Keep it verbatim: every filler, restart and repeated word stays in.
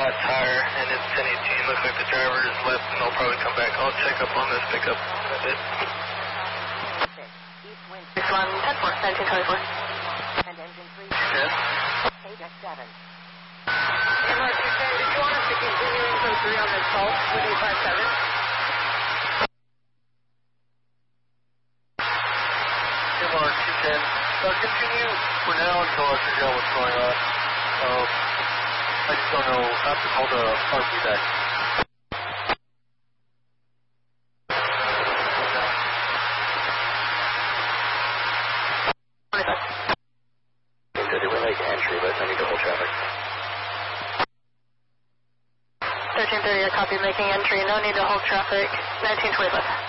flat tire, and it's ten eighteen. Looks like the driver is left, and they'll probably come back. I'll check up on this pickup in a bit. East wind six one ten four, nineteen twenty-four. And engine three. Yes. eight X seven. M R two ten, did you want us to continue info three on this call with eight five seven? M R two ten, uh, continue for now until I figure out what's going on. Um, I just don't know. I have to call the R P back. City, we're making entry, but I need to hold traffic. thirteen thirty, I copy, making entry. No need to hold traffic. nineteen twenty-five.